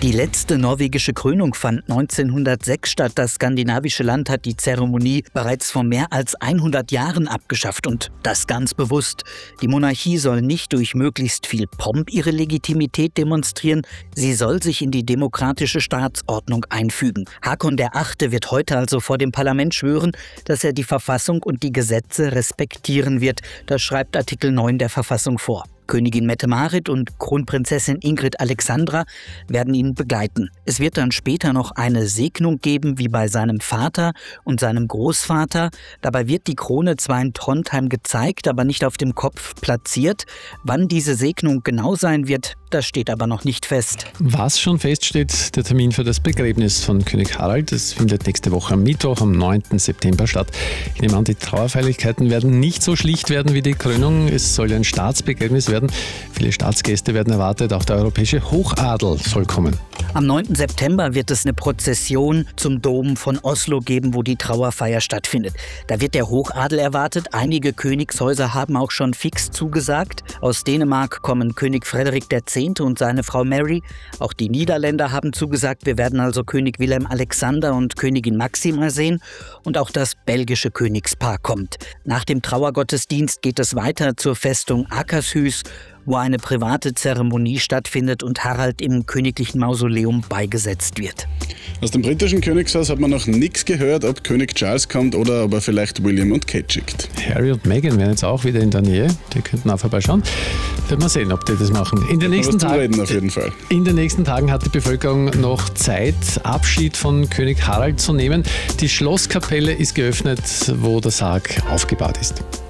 Die letzte norwegische Krönung fand 1906 statt. Das skandinavische Land hat die Zeremonie bereits vor mehr als 100 Jahren abgeschafft und das ganz bewusst. Die Monarchie soll nicht durch möglichst viel Pomp ihre Legitimität demonstrieren, sie soll sich in die demokratische Staatsordnung einfügen. Håkon VIII. Wird heute also vor dem Parlament schwören, dass er die Verfassung und die Gesetze respektieren wird. Das schreibt Artikel 9 der Verfassung vor. Königin Mette-Marit und Kronprinzessin Ingrid Alexandra werden ihn begleiten. Es wird dann später noch eine Segnung geben, wie bei seinem Vater und seinem Großvater. Dabei wird die Krone zwar in Trondheim gezeigt, aber nicht auf dem Kopf platziert. Wann diese Segnung genau sein wird, das steht aber noch nicht fest. Was schon feststeht, der Termin für das Begräbnis von König Harald. Das findet nächste Woche am Mittwoch, am 9. September statt. Ich nehme an, die Trauerfeierlichkeiten werden nicht so schlicht werden wie die Krönung. Es soll ja ein Staatsbegräbnis werden. Viele Staatsgäste werden erwartet, auch der europäische Hochadel soll kommen. Am 9. September wird es eine Prozession zum Dom von Oslo geben, wo die Trauerfeier stattfindet. Da wird der Hochadel erwartet. Einige Königshäuser haben auch schon fix zugesagt. Aus Dänemark kommen König Frederik X. und seine Frau Mary. Auch die Niederländer haben zugesagt. Wir werden also König Willem Alexander und Königin Maxima sehen. Und auch das belgische Königspaar kommt. Nach dem Trauergottesdienst geht es weiter zur Festung Akershus, wo eine private Zeremonie stattfindet und Harald im königlichen Mausoleum beigesetzt wird. Aus dem britischen Königshaus hat man noch nichts gehört, ob König Charles kommt oder ob er vielleicht William und Kate schickt. Harry und Meghan wären jetzt auch wieder in der Nähe. Die könnten auch vorbeischauen. Werden wir sehen, ob die das machen. In den nächsten Tagen hat die Bevölkerung noch Zeit, Abschied von König Harald zu nehmen. Die Schlosskapelle ist geöffnet, wo der Sarg aufgebaut ist.